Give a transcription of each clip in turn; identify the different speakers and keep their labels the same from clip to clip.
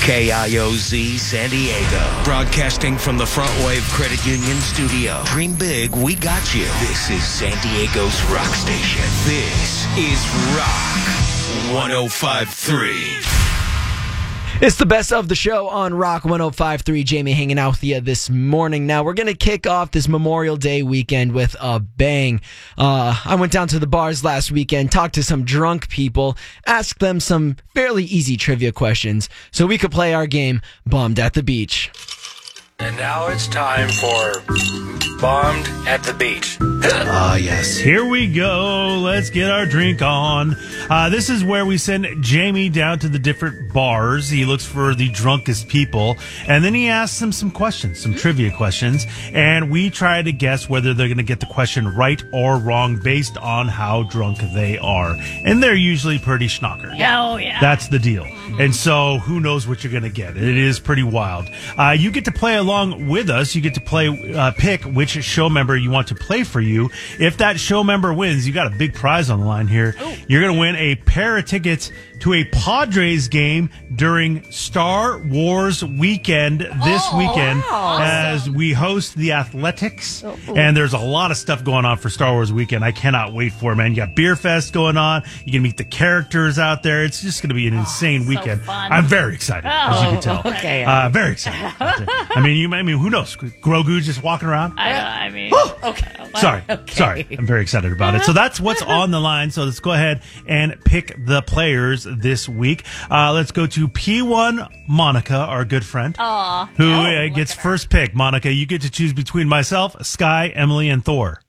Speaker 1: KIOZ San Diego. Broadcasting from the Front Wave Credit Union studio. Dream big, we got you. This is San Diego's rock station. This is Rock 105.3.
Speaker 2: It's the best of the show on Rock 105.3. Jamie hanging out with you this morning. Now, we're going to kick off this Memorial Day weekend with a bang. I went down to the bars last weekend, talked to some drunk people, asked them some fairly easy trivia questions so we could play our game, Bombed at the Beach.
Speaker 3: And now it's time for Bombed at the Beach.
Speaker 4: Yes. Here we go. Let's get our drink on. This is where we send Jamie down to the different bars. He looks for the drunkest people, and then he asks them some questions, some trivia questions, and we try to guess whether they're going to get the question right or wrong based on how drunk they are. And they're usually pretty schnocker.
Speaker 5: Oh, yeah.
Speaker 4: That's the deal. And so who knows what you're going to get. It is pretty wild. You get to play along with us. You get to play, pick which show member you want to play for you. If that show member wins, you got a big prize on the line here. Ooh. You're going to win a pair of tickets to a Padres game during Star Wars weekend this weekend.
Speaker 5: Wow.
Speaker 4: As we host the Athletics. And there's a lot of stuff going on for Star Wars weekend. I cannot wait for it, man. You got Beer Fest going on. You can meet the characters out there. It's just going to be an insane weekend.
Speaker 5: Fun.
Speaker 4: I'm very excited, as you can tell.
Speaker 5: Okay.
Speaker 4: Very excited. I mean, who knows? Grogu just walking around. Sorry. I'm very excited about it. So that's what's on the line. So let's go ahead and pick the players this week. Let's go to P1 Monica, our good friend, who gets first pick. Monica, you get to choose between myself, Sky, Emily, and Thor.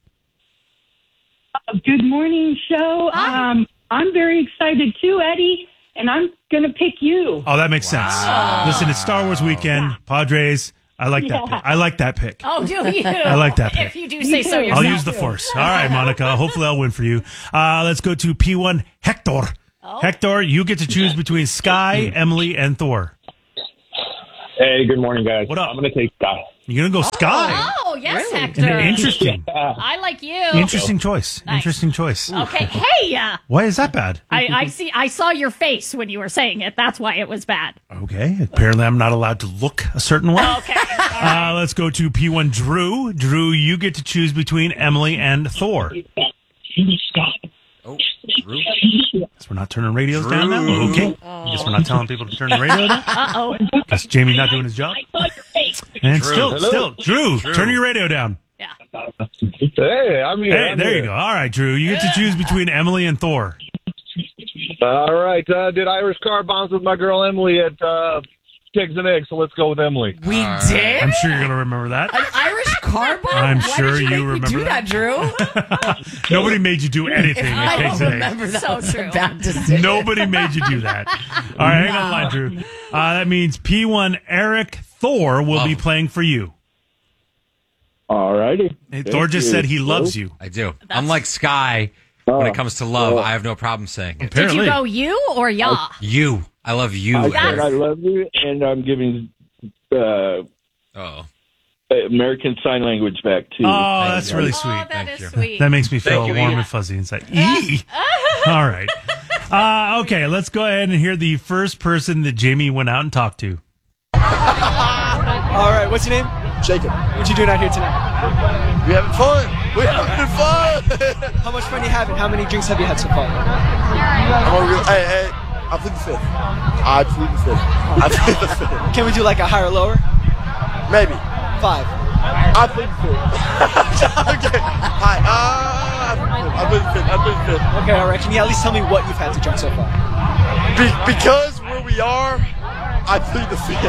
Speaker 6: Good morning, show. I'm very excited too, Eddie, and I'm going to pick you.
Speaker 4: Oh, that makes sense. Listen, it's Star Wars weekend, Padres. I like that pick. I like that pick.
Speaker 5: Oh, do you?
Speaker 4: I like that pick.
Speaker 5: If you do say so yourself.
Speaker 4: I'll use the Force. All right, Monica. Hopefully I'll win for you. Let's go to P1 Hector. Hector, you get to choose between Sky, Emily, and Thor.
Speaker 7: Hey, good morning, guys.
Speaker 4: What up?
Speaker 7: I'm going to take Sky.
Speaker 4: You're going to go Sky?
Speaker 5: Oh, yes, Hector.
Speaker 4: Interesting.
Speaker 5: I like you.
Speaker 4: Interesting choice.
Speaker 5: Nice.
Speaker 4: Interesting choice.
Speaker 5: Okay. Hey.
Speaker 4: Why is that bad?
Speaker 5: I saw your face when you were saying it. That's why it was bad.
Speaker 4: Okay. Apparently I'm not allowed to look a certain way.
Speaker 5: Okay.
Speaker 4: Let's go to P1 Drew. Drew, you get to choose between Emily and Thor.
Speaker 3: Oh, Drew.
Speaker 4: Guess we're not turning radios down now? Okay. Guess we're not telling people to turn the radio down?
Speaker 5: Uh-oh.
Speaker 4: Guess Jamie's not doing his job?
Speaker 6: I saw your face.
Speaker 4: And
Speaker 3: Drew.
Speaker 4: still, Drew, turn your radio down.
Speaker 5: Yeah.
Speaker 7: Hey, I'm here.
Speaker 4: Hey, there you go. All right, Drew. You get to choose between Emily and Thor.
Speaker 7: All right. Did Irish car bombs with my girl Emily at Pigs and Eggs, so let's go with Emily.
Speaker 8: We did?
Speaker 4: I'm sure you're going to remember that.
Speaker 8: An Irish car bomb?
Speaker 4: I'm
Speaker 8: Why
Speaker 4: sure
Speaker 8: did
Speaker 4: you
Speaker 8: make me
Speaker 4: remember
Speaker 8: do that, Drew?
Speaker 4: Nobody made you do anything
Speaker 8: If
Speaker 4: at
Speaker 8: I
Speaker 4: Pigs
Speaker 8: don't
Speaker 4: and Eggs.
Speaker 8: remember that
Speaker 5: So
Speaker 8: was
Speaker 5: true.
Speaker 8: a bad decision.
Speaker 4: Nobody made you do that. All right, hang on the line, Drew. That means P1 Eric Thor will be playing for you.
Speaker 7: All righty.
Speaker 4: Hey, Thor just said he loves you.
Speaker 3: I do. Unlike Sky, when it comes to love, I have no problem saying it.
Speaker 5: Did
Speaker 4: Apparently.
Speaker 5: you go you or ya?
Speaker 3: You. I love you.
Speaker 7: I said I love you, and I'm giving American Sign Language back to you.
Speaker 4: Oh, that's really sweet.
Speaker 5: Oh, that
Speaker 3: Thank
Speaker 5: is
Speaker 3: you.
Speaker 5: sweet.
Speaker 4: That makes me feel
Speaker 3: Thank you,
Speaker 4: warm
Speaker 3: Ian.
Speaker 4: and fuzzy inside. All right. Okay, let's go ahead and hear the first person that Jamie went out and talked to.
Speaker 2: All right, what's your name?
Speaker 9: Jacob.
Speaker 2: What you doing out here tonight?
Speaker 9: We having fun. We having fun.
Speaker 2: How much fun you having? How many drinks have you had so far?
Speaker 9: Hey, I plead the fifth. I plead the fifth.
Speaker 2: Can we do like a higher or lower?
Speaker 9: Maybe.
Speaker 2: 5.
Speaker 9: I plead the fifth. Okay. Hi. I plead the fifth.
Speaker 2: Okay, all right. Can you at least tell me what you've had to drink so far?
Speaker 9: Because where we are, I plead the fifth.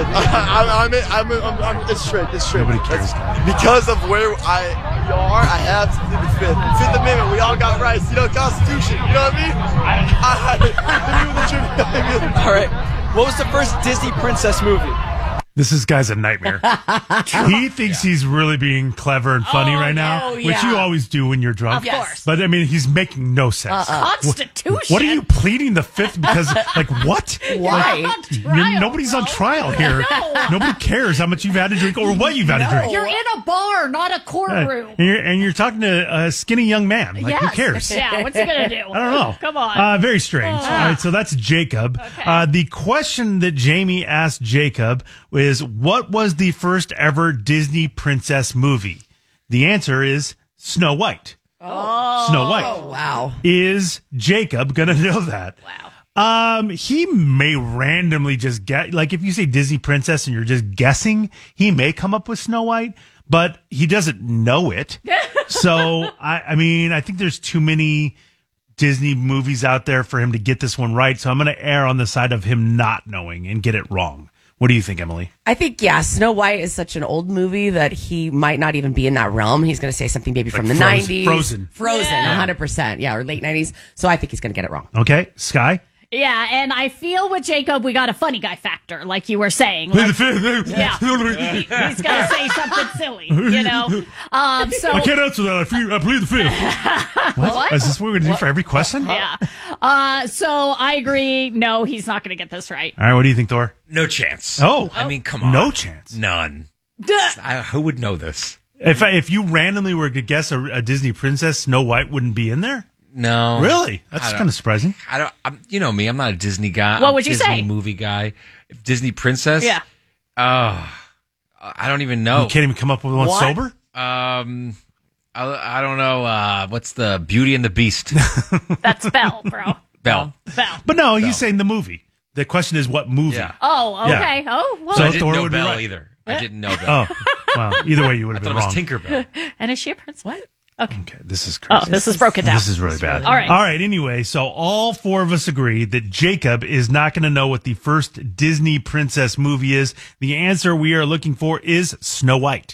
Speaker 9: It's straight.
Speaker 4: Nobody cares.
Speaker 9: Because of where we are, I have to plead the fifth. Fifth Amendment, we all got rights. Constitution. You know what I mean?
Speaker 2: All right. What was the first Disney princess movie?
Speaker 4: This guy's a nightmare. He thinks he's really being clever and funny right now, which you always do when you're drunk.
Speaker 5: Of course.
Speaker 4: But I mean, he's making no sense.
Speaker 5: Constitution.
Speaker 4: What are you pleading the fifth? Because, like, what?
Speaker 8: Why?
Speaker 4: Nobody's on trial here. Nobody cares how much you've had to drink or what you've had to drink.
Speaker 5: You're in a bar, not a courtroom.
Speaker 4: And you're talking to a skinny young man. Like, who cares?
Speaker 5: Yeah, what's he going to do?
Speaker 4: I don't know.
Speaker 5: Come on.
Speaker 4: Very strange. All right, so that's Jacob.
Speaker 5: Okay.
Speaker 4: The question that Jamie asked Jacob is, what was the first ever Disney princess movie? The answer is Snow White. Snow White.
Speaker 8: Oh, wow.
Speaker 4: Is Jacob going to know that?
Speaker 5: Wow.
Speaker 4: He may randomly just get, like, if you say Disney princess and you're just guessing, he may come up with Snow White, but he doesn't know it. So, I mean, I think there's too many Disney movies out there for him to get this one right. So I'm going to err on the side of him not knowing and get it wrong. What do you think, Emily?
Speaker 8: I think, Snow White is such an old movie that he might not even be in that realm. He's going to say something maybe from the 90s.
Speaker 4: Frozen.
Speaker 8: 100%. Yeah, or late 90s. So I think he's going to get it wrong.
Speaker 4: Okay. Sky?
Speaker 5: Yeah, and I feel with Jacob, we got a funny guy factor, like you were saying.
Speaker 4: Plead
Speaker 5: Like,
Speaker 4: the fifth.
Speaker 5: yeah, he's going to say something silly, you know? So
Speaker 4: I can't answer that. I plead the fifth. What? Is this what we're going to do for every question?
Speaker 5: Yeah. So I agree. No, he's not going to get this right.
Speaker 4: All right. What do you think, Thor?
Speaker 1: No chance.
Speaker 4: Oh.
Speaker 1: I mean, come on.
Speaker 4: No chance.
Speaker 1: None. Who would know this?
Speaker 4: If you randomly were to guess a Disney princess, Snow White wouldn't be in there?
Speaker 1: No.
Speaker 4: Really? That's kind of surprising.
Speaker 1: You know me. I'm not a Disney guy.
Speaker 5: What would you
Speaker 1: Disney
Speaker 5: say?
Speaker 1: Movie guy. Disney princess?
Speaker 5: Yeah.
Speaker 1: I don't even know.
Speaker 4: You can't even come up with one sober?
Speaker 1: I don't know. What's the Beauty and the Beast?
Speaker 5: That's Belle, bro.
Speaker 1: Belle.
Speaker 4: But no, he's saying the movie. The question is what movie?
Speaker 1: Yeah.
Speaker 5: Oh, okay.
Speaker 4: Yeah.
Speaker 5: Oh, well.
Speaker 4: So
Speaker 1: I didn't
Speaker 4: Thor
Speaker 1: know
Speaker 4: would be
Speaker 1: Belle
Speaker 4: right.
Speaker 1: either. I didn't know Belle.
Speaker 4: Oh, well, either way, you would have
Speaker 1: I
Speaker 4: been
Speaker 1: thought it
Speaker 4: wrong.
Speaker 1: was Tinkerbell.
Speaker 5: And is she a prince? What?
Speaker 4: Okay, this is crazy.
Speaker 5: Oh, this is broken down.
Speaker 4: This is really bad.
Speaker 5: All right.
Speaker 4: All right, anyway, so all four of us agree that Jacob is not going to know what the first Disney princess movie is. The answer we are looking for is Snow White.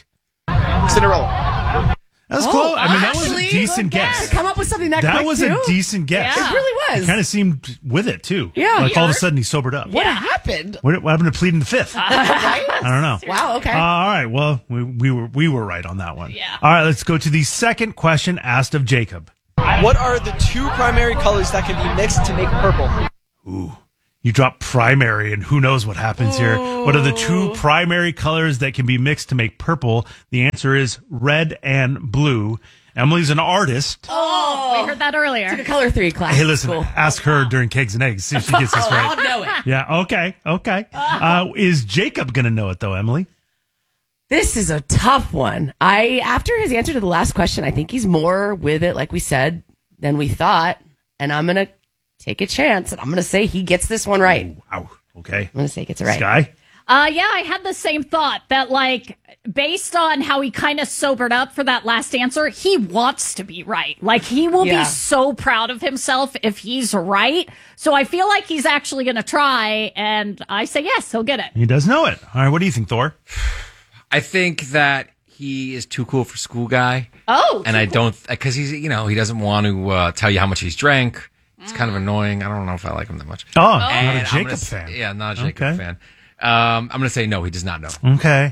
Speaker 9: Cinderella.
Speaker 4: That was close. I mean, that was a
Speaker 8: actually,
Speaker 4: decent
Speaker 8: good
Speaker 4: guess.
Speaker 8: guess. Come up with something that
Speaker 4: That
Speaker 8: quick,
Speaker 4: was
Speaker 8: too?
Speaker 4: a decent guess.
Speaker 5: Yeah.
Speaker 8: It really was.
Speaker 4: Kind of seemed with it, too.
Speaker 8: Yeah.
Speaker 4: Like all of a sudden he sobered up.
Speaker 8: What happened?
Speaker 4: What happened to pleading the fifth? I don't know.
Speaker 8: Wow, okay.
Speaker 4: All right. Well, we were right on that one.
Speaker 5: Yeah.
Speaker 4: All right. Let's go to the second question asked of Jacob.
Speaker 10: What are the two primary colors that can be mixed to make purple?
Speaker 4: Ooh. You drop primary, and who knows what happens here. What are the two primary colors that can be mixed to make purple? The answer is red and blue. Emily's an artist.
Speaker 5: Oh, we heard that earlier.
Speaker 8: Took a color 3 class.
Speaker 4: Hey, listen,
Speaker 8: Cool.
Speaker 4: ask her during Kegs and Eggs, see if she gets this right.
Speaker 8: I'll know it.
Speaker 4: Yeah, okay. Is Jacob going to know it, though, Emily?
Speaker 8: This is a tough one. After his answer to the last question, I think he's more with it, like we said, than we thought. And I'm going to take a chance, and I'm going to say he gets this one right.
Speaker 4: Wow. Okay.
Speaker 8: I'm going to say he gets it right.
Speaker 4: Sky?
Speaker 5: Yeah, I had the same thought that, like, based on how he kind of sobered up for that last answer, he wants to be right. Like, he will be so proud of himself if he's right. So I feel like he's actually going to try, and I say yes, he'll get it.
Speaker 4: He does know it. All right, what do you think, Thor?
Speaker 1: I think that he is too cool for school guy.
Speaker 5: Oh,
Speaker 1: and I don't, because he's, he doesn't want to tell you how much he's drank. It's kind of annoying. I don't know if I like him that much.
Speaker 4: Oh, not
Speaker 1: And
Speaker 4: a
Speaker 1: I'm
Speaker 4: Jacob
Speaker 1: gonna
Speaker 4: fan.
Speaker 1: Yeah, not a Jacob fan. I'm going to say no, he does not know.
Speaker 4: Okay.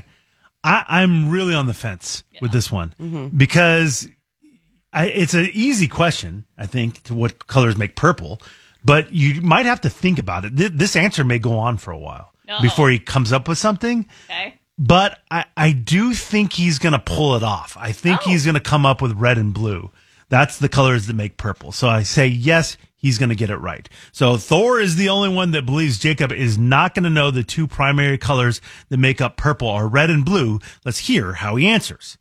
Speaker 4: I'm really on the fence with this one because it's an easy question, I think, to what colors make purple, but you might have to think about it. This answer may go on for a while before he comes up with something.
Speaker 5: Okay.
Speaker 4: But I do think he's going to pull it off. I think he's going to come up with red and blue. That's the colors that make purple. So I say yes, he's going to get it right. So Thor is the only one that believes Jacob is not going to know the two primary colors that make up purple are red and blue. Let's hear how he answers.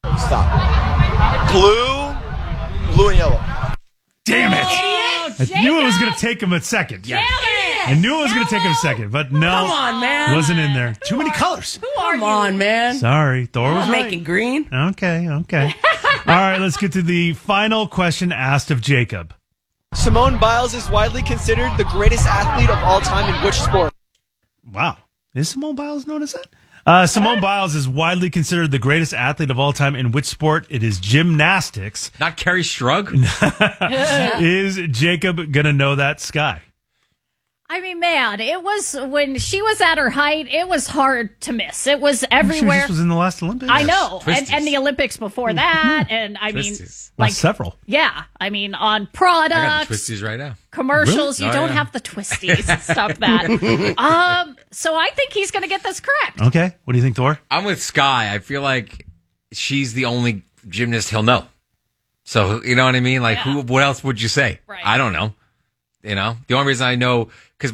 Speaker 9: Stop. Blue and yellow.
Speaker 4: Damn it!
Speaker 5: Oh,
Speaker 4: I knew it was going to take him a second.
Speaker 5: Damn it!
Speaker 4: I knew it was going to take him a second, but no.
Speaker 8: Come on, man.
Speaker 4: Wasn't in there. Too many colors.
Speaker 8: Come on, man.
Speaker 4: Sorry, Thor was
Speaker 8: I'm
Speaker 4: right.
Speaker 8: making green.
Speaker 4: Okay. All right, let's get to the final question asked of Jacob.
Speaker 10: Simone Biles is widely considered the greatest athlete of all time in which sport?
Speaker 4: Wow. Is Simone Biles known as that? Simone Biles is widely considered the greatest athlete of all time in which sport? It is gymnastics.
Speaker 1: Not Carrie Strug?
Speaker 4: Is Jacob going to know that, Sky?
Speaker 5: I mean, man, it was when she was at her height, it was hard to miss. It was everywhere.
Speaker 4: This was in the last Olympics.
Speaker 5: I know. And the Olympics before that. And I mean,
Speaker 4: like several.
Speaker 5: Yeah. I mean, on products.
Speaker 11: I got the twisties right now.
Speaker 5: Commercials. Really? You don't have the twisties. Stop that. So I think he's going to get this correct.
Speaker 4: Okay. What do you think, Thor?
Speaker 11: I'm with Sky. I feel like she's the only gymnast he'll know. So, you know what I mean? Like, what else would you say?
Speaker 5: Right.
Speaker 11: I don't know. You know, the only reason I know,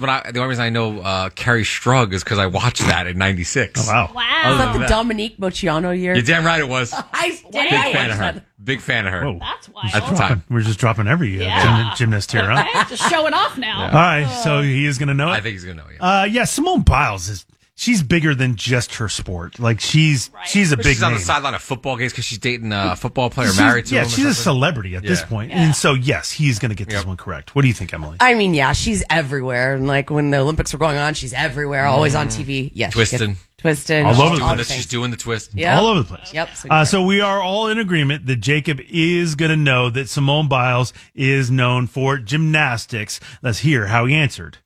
Speaker 11: Carrie Strug is because I watched that in '96.
Speaker 4: Oh, wow.
Speaker 8: Was that the Dominique Moceanu year?
Speaker 11: You're damn right it was.
Speaker 8: Big
Speaker 11: fan of her. Big fan of her.
Speaker 4: Whoa.
Speaker 5: That's wild.
Speaker 11: At the time.
Speaker 4: We're just dropping every gymnast here, huh?
Speaker 5: Okay, just showing off now.
Speaker 4: All right, so he is going to know it?
Speaker 11: I think he's going to know it.
Speaker 4: Yeah, Simone Biles she's bigger than just her sport. Like she's a big
Speaker 11: She's on
Speaker 4: name.
Speaker 11: the sideline of football games because she's dating a football player married to him.
Speaker 4: Yeah, she's a celebrity at this point. And so, yes, he's going to get this one correct. What do you think, Emily?
Speaker 8: I mean, yeah, she's everywhere. And like when the Olympics were going on, she's everywhere, always on TV. Yes,
Speaker 11: Twisting.
Speaker 4: All over the place.
Speaker 11: She's doing the twist.
Speaker 8: Yep.
Speaker 4: All over the place.
Speaker 8: Yep.
Speaker 4: So we are all in agreement that Jacob is going to know that Simone Biles is known for gymnastics. Let's hear how he answered.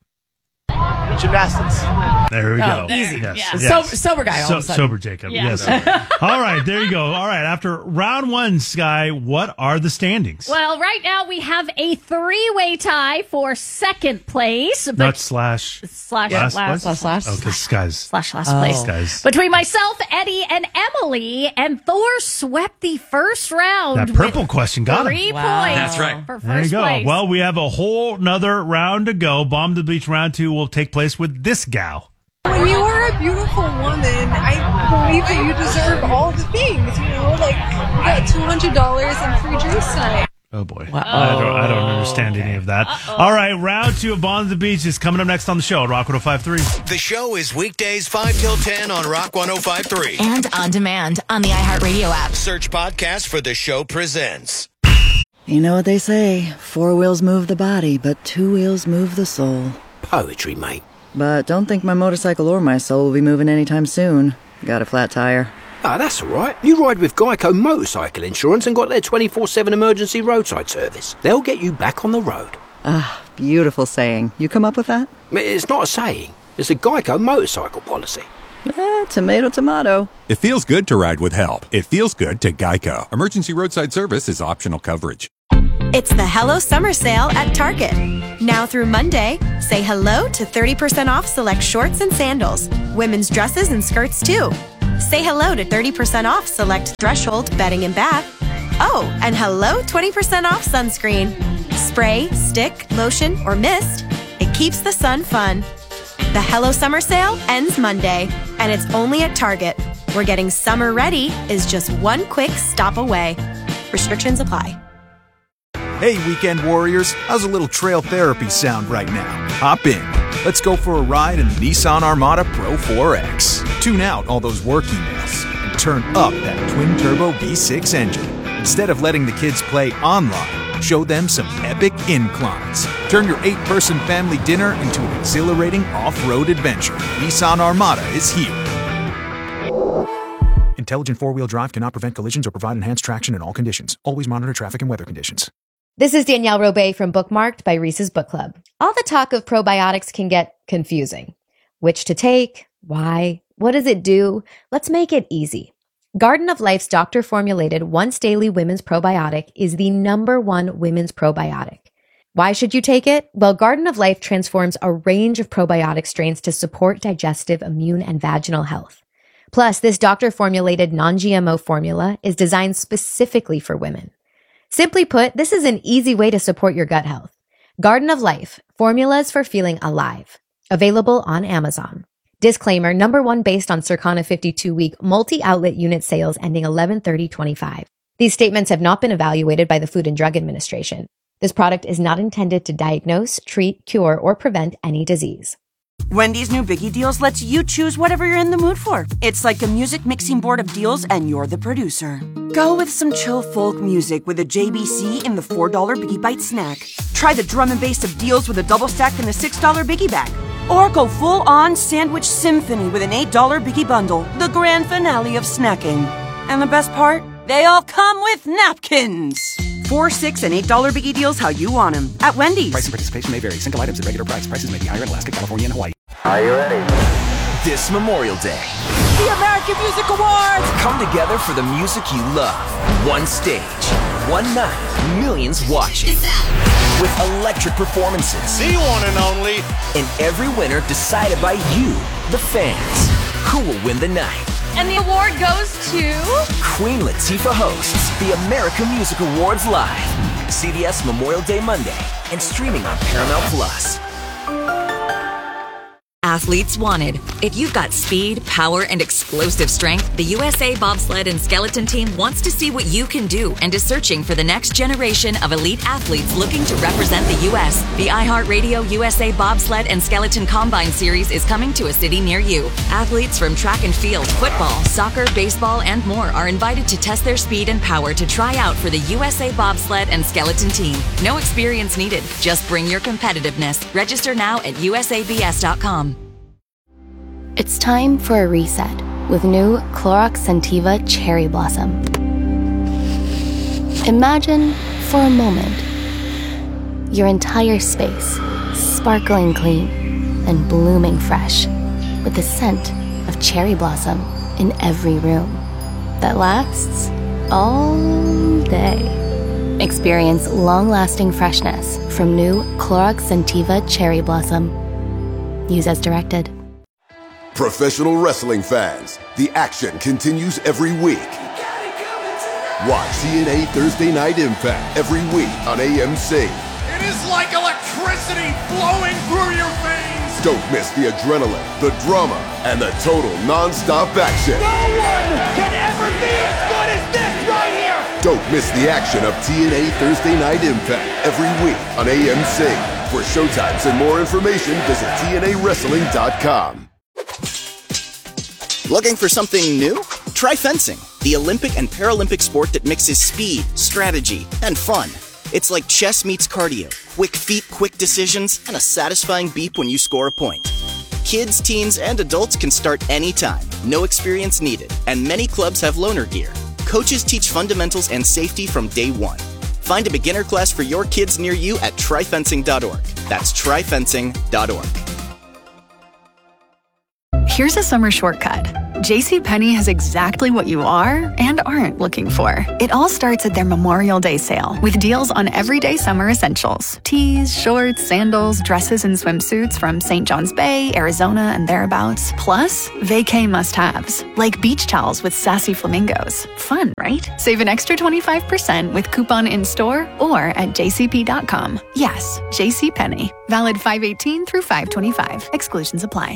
Speaker 9: Gymnastics.
Speaker 4: There we go.
Speaker 8: Easy.
Speaker 4: Yes.
Speaker 8: Yeah. Sober guy all of a sudden.
Speaker 4: Sober Jacob. Yes. All right, there you go. All right, after round one, Sky, what are the standings?
Speaker 5: Well, right now we have a 3-way tie for second place.
Speaker 4: Not slash.
Speaker 5: Last
Speaker 8: Slash.
Speaker 4: Oh, because Sky's.
Speaker 5: last place.
Speaker 4: Sky's.
Speaker 5: Between myself, Eddie, and Emily, and Thor swept the first round.
Speaker 4: That purple question got him.
Speaker 5: 3 points.
Speaker 11: That's right.
Speaker 5: For first
Speaker 4: There you go.
Speaker 5: place.
Speaker 4: Well, we have a whole nother round to go. Bomb to the Beach round 2 will take place with this gal.
Speaker 12: When you are a beautiful woman, I believe that you deserve all the things, you know, like you got $200 in free drinks tonight.
Speaker 4: Oh boy. I don't understand any of that. All right, round 2 of Bomb to the Beach is coming up next on the show at Rock 105.3.
Speaker 1: The show is weekdays 5 till 10 on Rock 105.3.
Speaker 13: And on demand on the iHeartRadio app.
Speaker 1: Search podcast for The Show Presents.
Speaker 14: You know what they say, 4 wheels move the body, but 2 wheels move the soul.
Speaker 15: Poetry, mate.
Speaker 14: But don't think my motorcycle or my soul will be moving anytime soon. Got a flat tire.
Speaker 15: Ah, that's all right. You ride with Geico Motorcycle Insurance and got their 24/7 emergency roadside service. They'll get you back on the road.
Speaker 14: Ah, beautiful saying. You come up with that?
Speaker 15: It's not a saying. It's a Geico motorcycle policy.
Speaker 14: Tomato, tomato.
Speaker 16: It feels good to ride with help. It feels good to Geico. Emergency roadside service is optional coverage.
Speaker 17: It's the Hello Summer Sale at Target. Now through Monday, say hello to 30% off select shorts and sandals. Women's dresses and skirts too. Say hello to 30% off select Threshold bedding and bath. Oh, and hello 20% off sunscreen. Spray, stick, lotion, or mist. It keeps the sun fun. The Hello Summer Sale ends Monday, and it's only at Target, where getting summer ready is just one quick stop away. Restrictions apply.
Speaker 18: Hey, weekend warriors, how's a little trail therapy sound right now? Hop in. Let's go for a ride in the Nissan Armada Pro 4X. Tune out all those work emails and turn up that twin-turbo V6 engine. Instead of letting the kids play online, show them some epic inclines. Turn your 8-person family dinner into an exhilarating off-road adventure. Nissan Armada is here. Intelligent 4-wheel drive cannot prevent collisions or provide enhanced traction in all conditions. Always monitor traffic and weather conditions.
Speaker 19: This is Danielle Robay from Bookmarked by Reese's Book Club. All the talk of probiotics can get confusing. Which to take? Why? What does it do? Let's make it easy. Garden of Life's doctor-formulated once-daily women's probiotic is the #1 women's probiotic. Why should you take it? Well, Garden of Life transforms a range of probiotic strains to support digestive, immune, and vaginal health. Plus, this doctor-formulated non-GMO formula is designed specifically for women. Simply put, this is an easy way to support your gut health. Garden of Life, formulas for feeling alive. Available on Amazon. Disclaimer, #1 based on Circana 52-week multi-outlet unit sales ending 11/30/25. These statements have not been evaluated by the Food and Drug Administration. This product is not intended to diagnose, treat, cure, or prevent any disease.
Speaker 20: Wendy's new Biggie Deals lets you choose whatever you're in the mood for. It's like a music mixing board of deals, and you're the producer. Go with some chill folk music with a JBC in the $4 Biggie Bite snack. Try the drum and bass of deals with a double stack in the $6 Biggie Bag. Or go full-on sandwich symphony with an $8 Biggie Bundle, the grand finale of snacking. And the best part? They all come with napkins. $4, $6, and $8 biggie deals how you want them at Wendy's.
Speaker 21: Price and participation may vary. Single items at regular price. Prices may be higher in Alaska, California, and Hawaii.
Speaker 1: Are you ready? This Memorial Day,
Speaker 20: The American Music Awards!
Speaker 1: come together for the music you love. One stage, one night, millions watching. With electric performances.
Speaker 22: The one and only.
Speaker 1: And every winner decided by you, the fans. Who will win the night?
Speaker 23: And the award goes to...
Speaker 1: Queen Latifah hosts the American Music Awards live. CBS Memorial Day Monday and streaming on Paramount Plus.
Speaker 13: Athletes wanted. If you've got speed, power, and explosive strength, the USA Bobsled and Skeleton Team wants to see what you can do and is searching for the next generation of elite athletes looking to represent the U.S. The iHeartRadio USA Bobsled and Skeleton Combine Series is coming to a city near you. Athletes from track and field, football, soccer, baseball, and more are invited to test their speed and power to try out for the USA Bobsled and Skeleton Team. No experience needed. Just bring your competitiveness. Register now at usabs.com.
Speaker 24: It's time for a reset with new Clorox Scentiva Cherry Blossom. Imagine, for a moment, your entire space sparkling clean and blooming fresh with the scent of cherry blossom in every room that lasts all day. Experience long-lasting freshness from new Clorox Scentiva Cherry Blossom. Use as directed.
Speaker 25: Professional wrestling fans, the action continues every week. Watch TNA Thursday Night Impact every week on AMC.
Speaker 22: It is like electricity flowing through your veins.
Speaker 25: Don't miss the adrenaline, the drama, and the total non-stop action.
Speaker 22: No one can ever be as good as this right here.
Speaker 25: Don't miss the action of TNA Thursday Night Impact every week on AMC. For showtimes and more information, visit TNAWrestling.com.
Speaker 26: Looking for something new? Try fencing, the Olympic and Paralympic sport that mixes speed, strategy, and fun. It's like chess meets cardio, quick feet, quick decisions, and a satisfying beep when you score a point. Kids, teens, and adults can start anytime, no experience needed, and many clubs have loaner gear. Coaches teach fundamentals and safety from day one. Find a beginner class for your kids near you at tryfencing.org. That's tryfencing.org.
Speaker 27: Here's a summer shortcut. JCPenney has exactly what you are and aren't looking for. It all starts at their Memorial Day sale with deals on everyday summer essentials. Tees, shorts, sandals, dresses, and swimsuits from St. John's Bay, Arizona, and thereabouts. Plus, vacay must-haves, like beach towels with sassy flamingos. Fun, right? Save an extra 25% with coupon in-store or at jcp.com. Yes, JCPenney. Valid 5/18 through 5/25. Exclusions apply.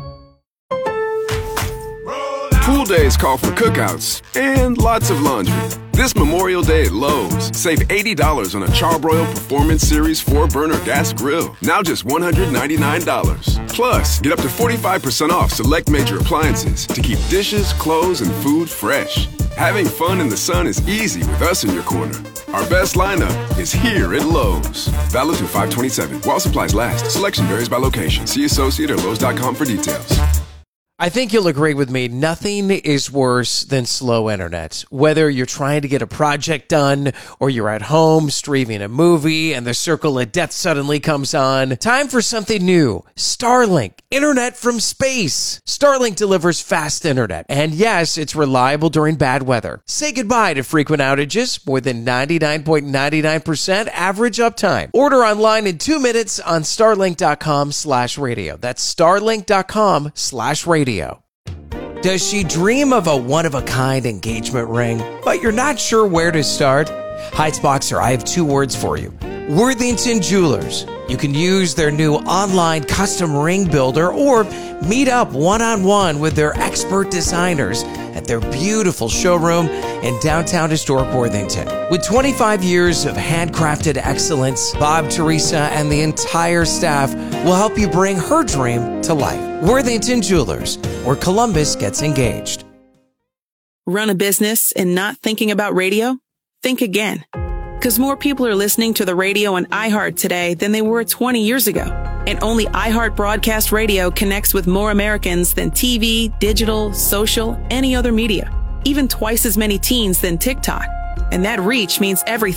Speaker 28: Pool days call for cookouts and lots of laundry. This Memorial Day at Lowe's, save $80 on a Charbroil Performance Series 4-burner gas grill. Now just $199. Plus, get up to 45% off select major appliances to keep dishes, clothes, and food fresh. Having fun in the sun is easy with us in your corner. Our best lineup is here at Lowe's. Valid through 5/27. While supplies last. Selection varies by location. See associate or Lowe's.com for details.
Speaker 29: I think you'll agree with me. Nothing is worse than slow internet. Whether you're trying to get a project done or you're at home streaming a movie and the circle of death suddenly comes on. Time for something new. Starlink. Internet from space. Starlink delivers fast internet. And yes, it's reliable during bad weather. Say goodbye to frequent outages. More than 99.99% average uptime. Order online in 2 minutes on starlink.com/radio. That's starlink.com/radio. Does she dream of a one-of-a-kind engagement ring, but you're not sure where to start? Heights Boxer, I have 2 words for you. Worthington Jewelers. You can use their new online custom ring builder or meet up one-on-one with their expert designers at their beautiful showroom in downtown historic Worthington. With 25 years of handcrafted excellence, Bob, Teresa, and the entire staff will help you bring her dream to life. Worthington Jewelers, where Columbus gets engaged.
Speaker 30: Run a business and not thinking about radio? Think again. Because more people are listening to the radio on iHeart today than they were 20 years ago. And only iHeart Broadcast Radio connects with more Americans than TV, digital, social, any other media. Even twice as many teens than TikTok. And that reach means everything.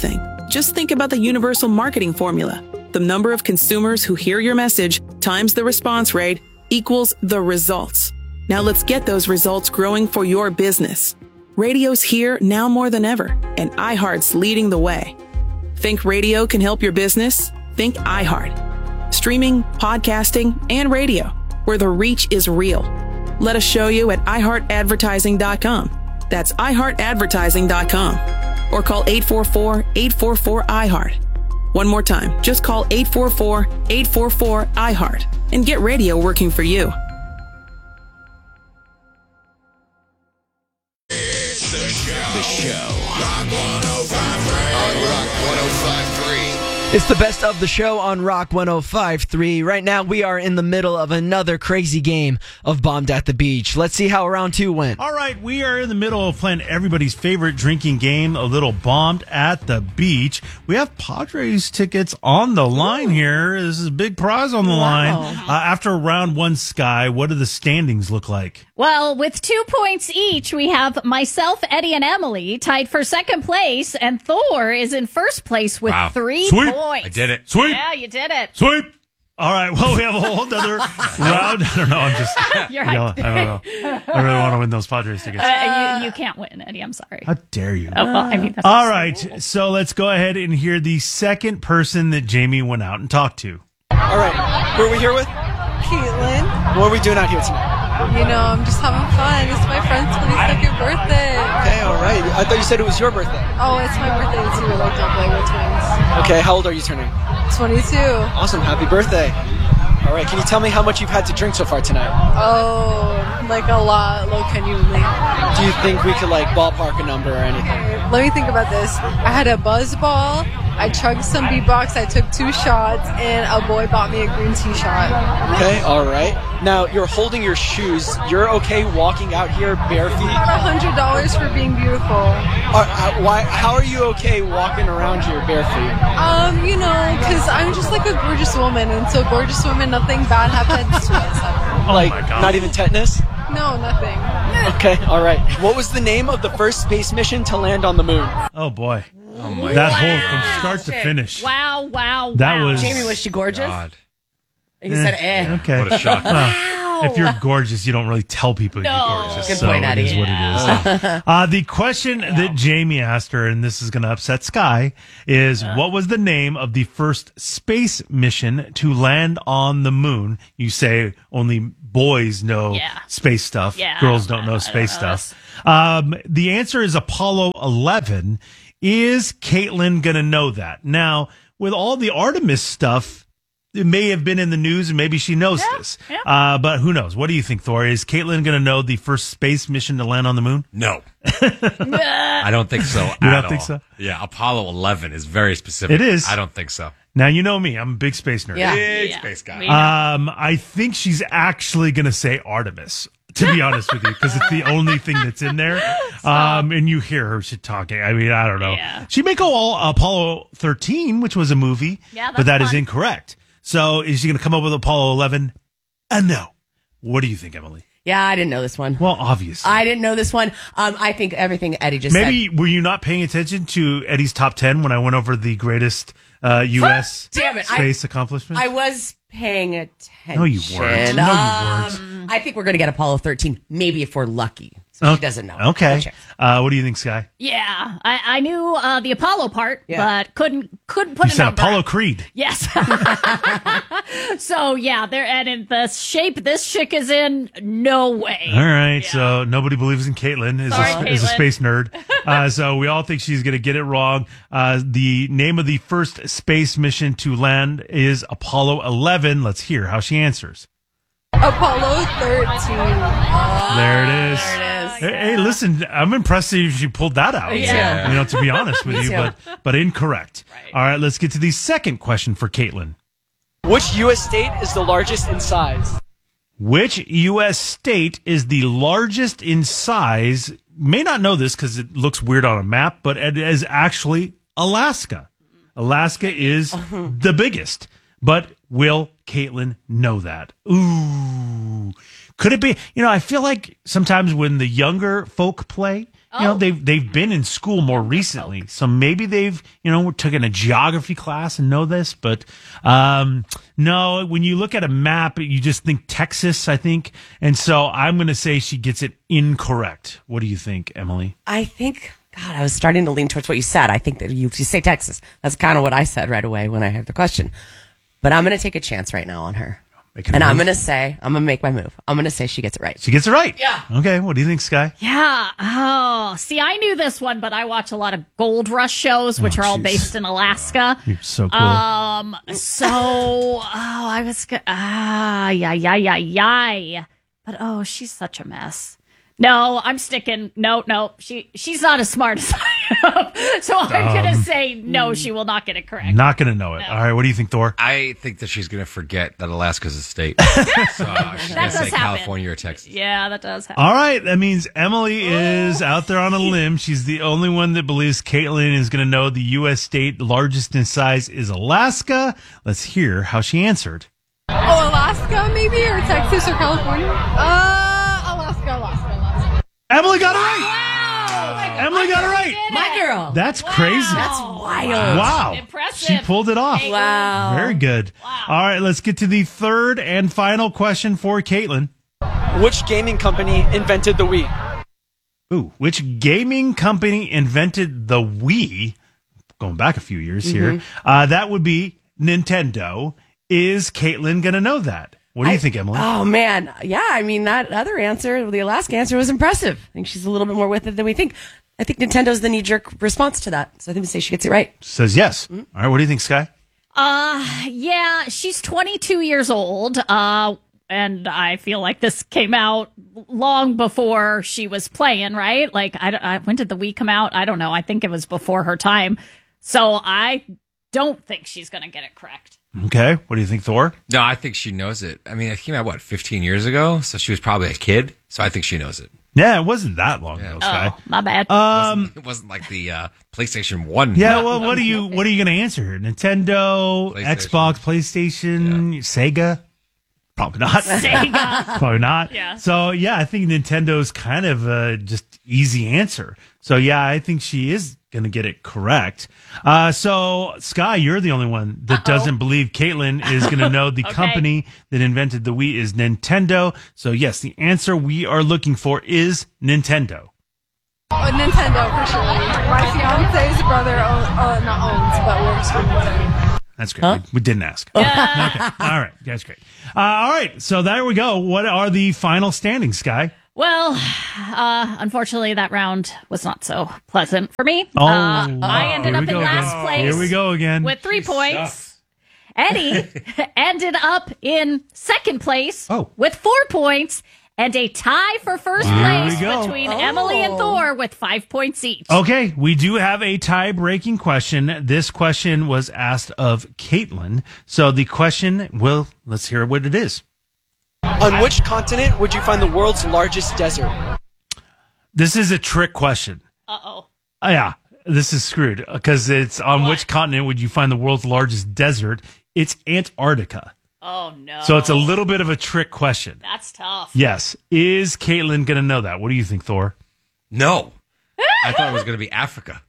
Speaker 30: Just think about the universal marketing formula. The number of consumers who hear your message times the response rate equals the results. Now let's get those results growing for your business. Radio's here now more than ever, and iHeart's leading the way. Think radio can help your business? Think iHeart. Streaming, podcasting, and radio, where the reach is real. Let us show you at iHeartAdvertising.com. That's iHeartAdvertising.com. Or call 844-844-iHeart. One more time, just call 844-844-iHeart and get radio working for you.
Speaker 1: The show. Rock 105.3. On Rock 105.3.
Speaker 2: It's the best of the show on Rock 105.3. Right now, we are in the middle of another crazy game of Bombed at the Beach. Let's see how round 2 went.
Speaker 4: All right, we are in the middle of playing everybody's favorite drinking game, a little Bombed at the Beach. We have Padres tickets on the line here. This is a big prize on the line. After round 1, Sky, what do the standings look like?
Speaker 3: Well, with 2 points each, we have myself, Eddie, and Emily tied for second place, and Thor is in first place with 3 points.
Speaker 4: I did it. Sweep.
Speaker 3: Yeah, you did it.
Speaker 4: Sweep. All right. Well, we have a whole other round. I don't know. I'm just
Speaker 3: You're
Speaker 4: yelling. I don't know. I really want to win those Padres tickets.
Speaker 3: You can't win, Eddie. I'm sorry.
Speaker 4: How dare you?
Speaker 3: Oh, well, I mean, that's
Speaker 4: all right. So let's go ahead and hear the second person that Jamie went out and talked to.
Speaker 2: All right. Who are we here with?
Speaker 5: Caitlin.
Speaker 2: What are we doing out here tonight?
Speaker 5: You know, I'm just having fun. It's my friend's 22nd birthday.
Speaker 2: Okay, all right. I thought you said it was your birthday.
Speaker 5: Oh, it's my birthday too. Like, don't play with twins.
Speaker 2: Okay, how old are you turning?
Speaker 5: 22.
Speaker 2: Awesome. Happy birthday. All right, can you tell me how much you've had to drink so far tonight?
Speaker 5: Oh, like a lot. Low genuinely.
Speaker 2: Do you think we could, like, ballpark a number or anything?
Speaker 5: Let me think about this. I had a buzz ball. I chugged some beatbox. I took 2 shots, and a boy bought me a green tea shot.
Speaker 2: Okay, all right. Now, you're holding your shoes. You're okay walking out here bare feet?
Speaker 5: $100 for being beautiful.
Speaker 2: Why? How are you okay walking around here bare feet?
Speaker 5: You know, because I'm just like a gorgeous woman, and so gorgeous women, nothing bad happens to us ever.
Speaker 2: Like, not even tetanus?
Speaker 5: No, nothing.
Speaker 2: Okay, all right. What was the name of the first space mission to land on the moon?
Speaker 4: Oh, boy. That whole from start to finish.
Speaker 3: Wow.
Speaker 4: That was...
Speaker 6: Jamie, was she gorgeous?
Speaker 4: God.
Speaker 6: You said, eh.
Speaker 4: Okay.
Speaker 6: What a shock.
Speaker 4: If you're gorgeous, you don't really tell people you're gorgeous.
Speaker 6: Good point, Eddie.
Speaker 4: It is what it is. The question that Jamie asked her, and this is going to upset Sky, is what was the name of the first space mission to land on the moon? You say only boys know space stuff. Girls don't know space stuff. The answer is Apollo 11. Is Caitlin going to know that? Now, with all the Artemis stuff, it may have been in the news, and maybe she knows this. But who knows? What do you think, Thor? Is Caitlin going to know the first space mission to land on the moon?
Speaker 7: No. I don't think so
Speaker 4: You don't think so?
Speaker 7: Yeah, Apollo 11 is very specific.
Speaker 4: It is.
Speaker 7: I don't think so.
Speaker 4: Now, you know me. I'm a big space nerd.
Speaker 7: Big space guy.
Speaker 4: I think she's actually going to say Artemis, to be honest with you, because it's the only thing that's in there. And you hear her talking. I mean, I don't know. She may go all Apollo 13, which was a movie, but that is incorrect. So is she going to come up with Apollo 11? No. What do you think, Emily?
Speaker 6: Yeah, I didn't know this one.
Speaker 4: Well, obviously.
Speaker 6: I didn't know this one. I think everything Eddie just said.
Speaker 4: Maybe were you not paying attention to Eddie's top 10 when I went over the greatest U.S. space accomplishments?
Speaker 6: I was paying attention.
Speaker 4: No, you weren't. No, you weren't.
Speaker 6: I think we're going to get Apollo 13, maybe if we're lucky. So she doesn't know.
Speaker 4: Okay. What do you think, Sky?
Speaker 3: Yeah, I knew the Apollo part, but couldn't put
Speaker 4: You
Speaker 3: a
Speaker 4: said
Speaker 3: number.
Speaker 4: Apollo Creed.
Speaker 3: Yes. So yeah, and in the shape this chick is in, no way.
Speaker 4: All right, so nobody believes in Caitlin is a space nerd. So we all think she's going to get it wrong. The name of the first space mission to land is Apollo 11. Let's hear how she answers.
Speaker 5: Apollo 13.
Speaker 4: There it is. Hey, listen, I'm impressed that she pulled that out.
Speaker 5: Yeah.
Speaker 4: You know, to be honest with
Speaker 5: Me
Speaker 4: you,
Speaker 5: too.
Speaker 4: but incorrect. All right, let's get to the second question for Caitlin.
Speaker 2: Which U.S. state is the largest in size?
Speaker 4: Which U.S. state is the largest in size? May not know this because it looks weird on a map, but it is actually Alaska. Alaska is the biggest. But will Caitlin know that? Ooh. Could it be? You know, I feel like sometimes when the younger folk play they've been in school more recently, so maybe they've taken a geography class and know this. But no, when you look at a map, you just think Texas, I think, and so I'm going to say she gets it incorrect. What do you think, Emily?
Speaker 6: I think. God, I was starting to lean towards what you said. I think that you say Texas. That's kind of what I said right away when I heard the question. But I'm going to take a chance right now on her. I'm going to make my move. I'm going to say she gets it right.
Speaker 4: She gets it right?
Speaker 6: Yeah.
Speaker 4: Okay, what do you think, Sky?
Speaker 3: Yeah. Oh, see, I knew this one, but I watch a lot of gold rush shows, which are all based in Alaska.
Speaker 4: You're so cool.
Speaker 3: I was, But, she's such a mess. No, I'm sticking. No. She's not as smart as I am. So I'm going to say no, she will not get it correct.
Speaker 4: Not going to know it. No. All right, what do you think, Thor?
Speaker 7: I think that she's going to forget that Alaska's a state. So she's going to say California or Texas.
Speaker 3: Yeah, that does happen.
Speaker 4: All right, that means Emily is out there on a limb. She's the only one that believes Caitlin is going to know the U.S. state largest in size is Alaska. Let's hear how she answered.
Speaker 5: Alaska maybe, or Texas or California? Alaska.
Speaker 4: Emily got it right. Emily got it right.
Speaker 6: My girl.
Speaker 4: That's crazy.
Speaker 6: That's wild.
Speaker 4: Wow.
Speaker 3: Impressive.
Speaker 4: She pulled it off.
Speaker 6: Wow.
Speaker 4: Very good.
Speaker 3: Wow.
Speaker 4: All right, let's get to the third and final question for Caitlin.
Speaker 8: Which gaming company invented the Wii?
Speaker 4: Ooh, which gaming company invented the Wii? Going back a few years here. That would be Nintendo. Is Caitlin going to know that? What do you think, Emily?
Speaker 6: Oh, man. Yeah, I mean, that other answer, the Alaska answer, was impressive. I think she's a little bit more with it than we think. I think Nintendo's the knee-jerk response to that. So I think we say she gets it right.
Speaker 4: Says yes. All right, what do you think, Sky?
Speaker 3: Yeah, she's 22 years old. And I feel like this came out long before she was playing, right? Like, when did the Wii come out? I don't know. I think it was before her time. So I don't think she's going to get it correct.
Speaker 4: Okay. What do you think, Thor?
Speaker 7: No, I think she knows it. I mean, it came out, 15 years ago? So she was probably a kid. So I think she knows it.
Speaker 4: Yeah, it wasn't that long ago, Sky.
Speaker 3: Oh, my bad.
Speaker 7: It wasn't like the PlayStation 1.
Speaker 4: Yeah, well, what are you going to answer here? Nintendo, Xbox, PlayStation, Sega? Probably not.
Speaker 3: Sega.
Speaker 4: Probably not.
Speaker 3: Yeah.
Speaker 4: So, yeah, I think Nintendo's kind of just easy answer. So, yeah, I think she is going to get it correct. So, Sky, you're the only one that doesn't believe Caitlin is going to know the company that invented the Wii is Nintendo. So, yes, the answer we are looking for is Nintendo.
Speaker 5: Nintendo, for sure. My fiance's brother not owns, but works for Nintendo.
Speaker 4: That's great. Huh? We didn't ask. Okay. All right. That's great. All right. So there we go. What are the final standings, Sky?
Speaker 3: Well, unfortunately, that round was not so pleasant for me. I ended up in last place.
Speaker 4: Here we go again.
Speaker 3: With 3 points. Eddie ended up in second place with 4 points. And a tie for first place between Emily and Thor with 5 points each.
Speaker 4: Okay, we do have a tie-breaking question. This question was asked of Caitlin. So the question, let's hear what it is.
Speaker 8: On which continent would you find the world's largest desert?
Speaker 4: This is a trick question.
Speaker 3: Uh-oh.
Speaker 4: Yeah, this is screwed because it's on which continent would you find the world's largest desert? It's Antarctica.
Speaker 3: Oh, no.
Speaker 4: So it's a little bit of a trick question.
Speaker 3: That's tough.
Speaker 4: Yes. Is Caitlin going to know that? What do you think, Thor?
Speaker 7: No. I thought it was going to be Africa.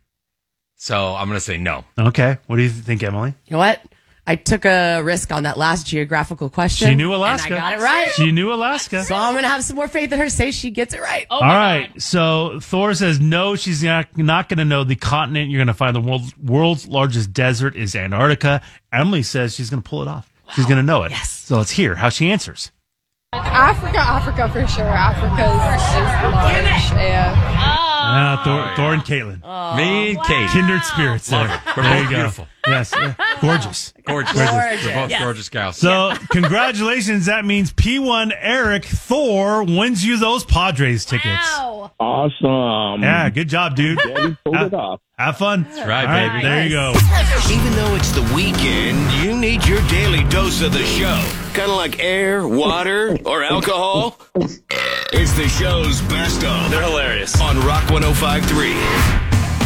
Speaker 7: So I'm going to say no.
Speaker 4: Okay. What do you think, Emily?
Speaker 6: You know what? I took a risk on that last geographical question.
Speaker 4: She knew Alaska.
Speaker 6: And I got it right.
Speaker 4: She knew Alaska.
Speaker 6: So I'm going to have some more faith in her, say she gets it right.
Speaker 3: Oh,
Speaker 4: all right. God. So Thor says no, she's not going to know the continent you're going to find the world's largest desert is Antarctica. Emily says she's going to pull it off. She's going to know it.
Speaker 6: Yes.
Speaker 4: So let's hear how she answers.
Speaker 5: Africa for sure. Africa is large. Yeah.
Speaker 4: Thor and Caitlin.
Speaker 7: Me and Kate.
Speaker 4: Kindred spirits there.
Speaker 7: We're
Speaker 4: there
Speaker 7: both beautiful.
Speaker 4: Yes. Gorgeous.
Speaker 7: Gorgeous. We're both gorgeous gals.
Speaker 4: So congratulations. That means P1 Eric Thor wins you those Padres tickets.
Speaker 3: Wow.
Speaker 9: Awesome.
Speaker 4: Yeah, good job, dude.
Speaker 9: Yeah, you pulled it off.
Speaker 4: Have fun.
Speaker 7: That's right, baby.
Speaker 4: There you go.
Speaker 1: Even though it's the weekend, you need your daily dose of the show. Kind of like air, water, or alcohol. It's the show's best of.
Speaker 9: They're hilarious.
Speaker 1: On Rock 105.3.